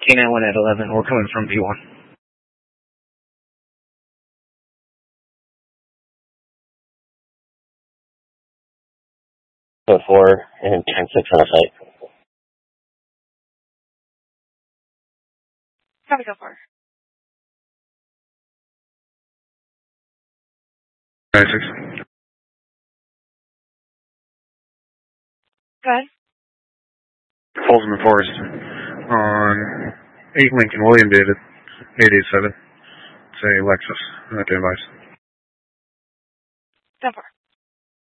K91 at 11. We're coming from B1. Code 4 and 10-6 on a site. Copy, go 4. 9-6. Go ahead. Folsom and Forest on 8 Lincoln, William David, 887. Say Lexus, not the advice. 10-4.